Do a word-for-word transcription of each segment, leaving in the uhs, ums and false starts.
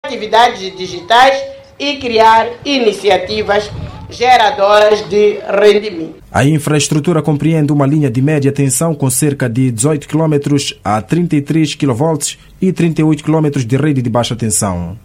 atividades digitais e criar iniciativas geradoras de rendimento. A infraestrutura compreende uma linha de média tensão com cerca de dezoito quilômetros a trinta e três quilovolts e trinta e oito quilômetros de rede de baixa tensão.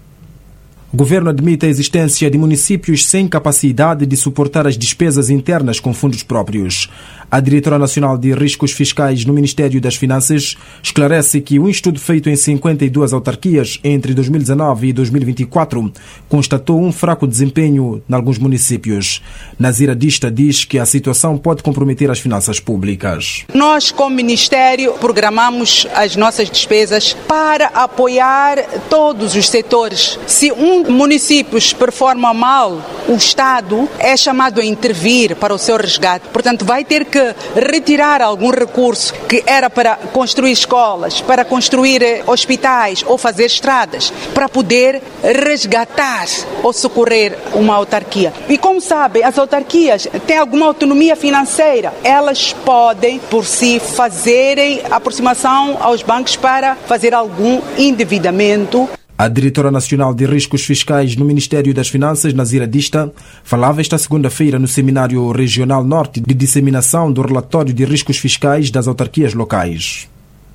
O governo admite a existência de municípios sem capacidade de suportar as despesas internas com fundos próprios. A diretora nacional de riscos fiscais no Ministério das Finanças esclarece que um estudo feito em cinquenta e duas autarquias entre dois mil e dezanove e dois mil e vinte e quatro constatou um fraco desempenho em alguns municípios. Nazira Dista diz que a situação pode comprometer as finanças públicas. Nós, como Ministério, programamos as nossas despesas para apoiar todos os setores. Se um município performa mal, o Estado é chamado a intervir para o seu resgate. Portanto, vai ter que retirar algum recurso que era para construir escolas, para construir hospitais ou fazer estradas, para poder resgatar ou socorrer uma autarquia. E como sabem, as autarquias têm alguma autonomia financeira. Elas podem, por si, fazerem aproximação aos bancos para fazer algum endividamento. A diretora nacional de riscos fiscais no Ministério das Finanças, Nazira Dista, falava esta segunda-feira no Seminário Regional Norte de disseminação do relatório de riscos fiscais das autarquias locais.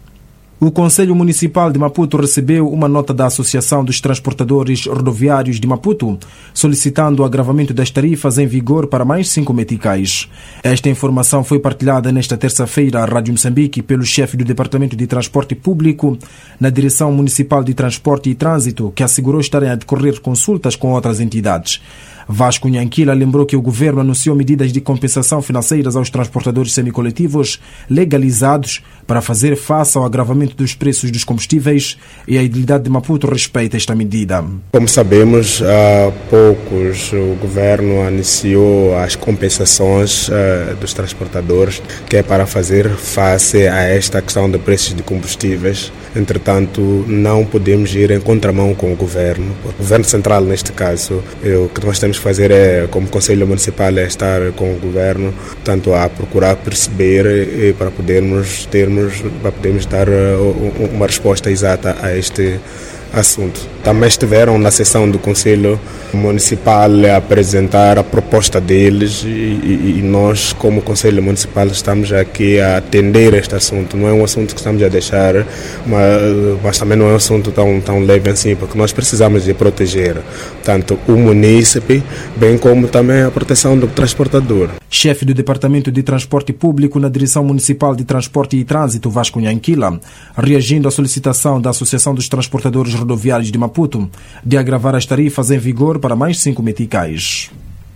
O Conselho Municipal de Maputo recebeu uma nota da Associação dos Transportadores Rodoviários de Maputo, solicitando o agravamento das tarifas em vigor para mais cinco meticais. Esta informação foi partilhada nesta terça-feira à Rádio Moçambique pelo chefe do Departamento de Transporte Público na Direção Municipal de Transporte e Trânsito, que assegurou estarem a decorrer consultas com outras entidades. Vasco Nhanquila lembrou que o governo anunciou medidas de compensação financeiras aos transportadores semicoletivos legalizados para fazer face ao agravamento dos preços dos combustíveis, e a idilidade de Maputo respeita esta medida. Como sabemos, há poucos o governo anunciou as compensações uh, dos transportadores, que é para fazer face a esta questão de preços de combustíveis. Entretanto, não podemos ir em contramão com o governo. O governo central, neste caso, o que nós temos que fazer é, como Conselho Municipal, é estar com o governo, portanto, a procurar perceber e para podermos termos, para podermos dar uma resposta exata a este assunto. Também estiveram na sessão do Conselho Municipal a apresentar a proposta deles e, e, e nós, como Conselho Municipal, estamos aqui a atender este assunto. Não é um assunto que estamos a deixar, mas, mas também não é um assunto tão, tão leve assim, porque nós precisamos de proteger tanto o munícipe, bem como também a proteção do transportador. Chefe do Departamento de Transporte Público na Direção Municipal de Transporte e Trânsito, Vasco Nhanquila, reagindo à solicitação da Associação dos Transportadores Rodoviários de Maputo de agravar as tarifas em vigor para mais cinco meticais.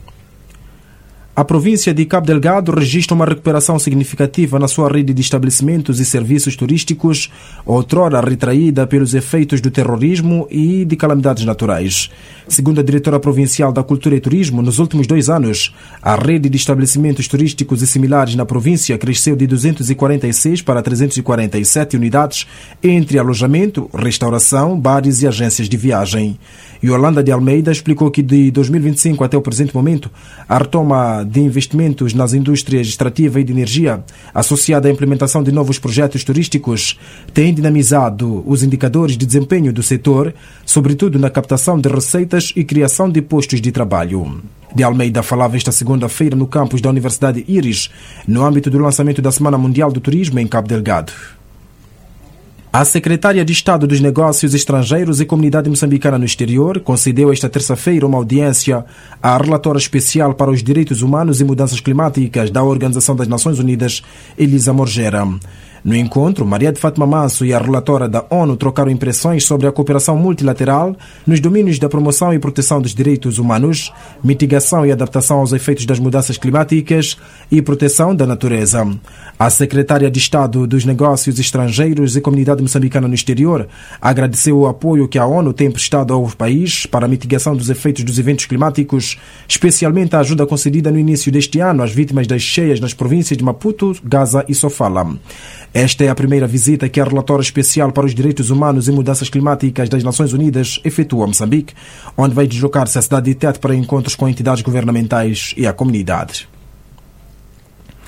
A província de Cabo Delgado registra uma recuperação significativa na sua rede de estabelecimentos e serviços turísticos, outrora retraída pelos efeitos do terrorismo e de calamidades naturais. Segundo a diretora provincial da Cultura e Turismo, nos últimos dois anos, a rede de estabelecimentos turísticos e similares na província cresceu de duzentos e quarenta e seis para trezentos e quarenta e sete unidades, entre alojamento, restauração, bares e agências de viagem. Yolanda de Almeida explicou que de dois mil e vinte e cinco até o presente momento, a retoma de investimentos nas indústrias extrativa e de energia, associada à implementação de novos projetos turísticos, tem dinamizado os indicadores de desempenho do setor, sobretudo na captação de receitas e criação de postos de trabalho. De Almeida falava esta segunda-feira no campus da Universidade Íris, no âmbito do lançamento da Semana Mundial do Turismo em Cabo Delgado. A secretária de Estado dos Negócios Estrangeiros e Comunidade Moçambicana no Exterior concedeu esta terça-feira uma audiência à relatora especial para os direitos humanos e mudanças climáticas da Organização das Nações Unidas, Elisa Morgera. No encontro, Maria de Fátima Manso e a relatora da ONU trocaram impressões sobre a cooperação multilateral nos domínios da promoção e proteção dos direitos humanos, mitigação e adaptação aos efeitos das mudanças climáticas e proteção da natureza. A secretária de Estado dos Negócios Estrangeiros e Comunidade Moçambicana no Exterior agradeceu o apoio que a ONU tem prestado ao país para a mitigação dos efeitos dos eventos climáticos, especialmente a ajuda concedida no início deste ano às vítimas das cheias nas províncias de Maputo, Gaza e Sofala. Esta é a primeira visita que a relatora especial para os direitos humanos e mudanças climáticas das Nações Unidas efetua a Moçambique, onde vai deslocar-se à cidade de Tete para encontros com entidades governamentais e a comunidade.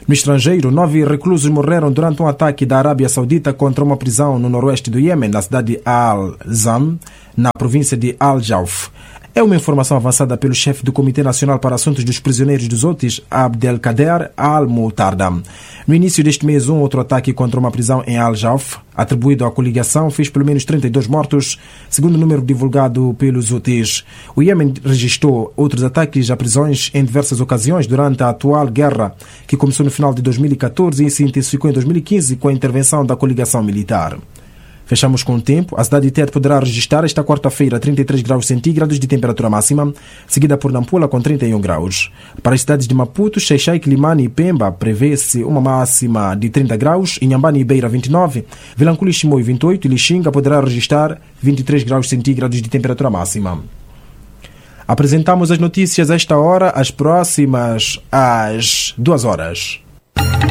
No estrangeiro, nove reclusos morreram durante um ataque da Arábia Saudita contra uma prisão no noroeste do Iêmen, na cidade de Al-Zam, na província de Al-Jauf. É uma informação avançada pelo chefe do Comitê Nacional para Assuntos dos Prisioneiros dos Houthis, Abdelkader Al-Mutarda. No início deste mês, um outro ataque contra uma prisão em Al-Jauf, atribuído à coligação, fez pelo menos trinta e dois mortos, segundo o número divulgado pelos Houthis. O Iêmen registrou outros ataques a prisões em diversas ocasiões durante a atual guerra, que começou no final de dois mil e catorze e se intensificou em dois mil e quinze com a intervenção da coligação militar. Fechamos com o tempo. A cidade de Tete poderá registrar esta quarta-feira trinta e três graus centígrados de temperatura máxima, seguida por Nampula com trinta e um graus. Para as cidades de Maputo, Xai-Xai, Quilimane e Pemba prevê-se uma máxima de trinta graus, Inhambane e Beira vinte e nove, Vilanculo e Chimoio vinte e oito e Lixinga poderá registrar vinte e três graus centígrados de temperatura máxima. Apresentamos as notícias a esta hora, as próximas às duas horas.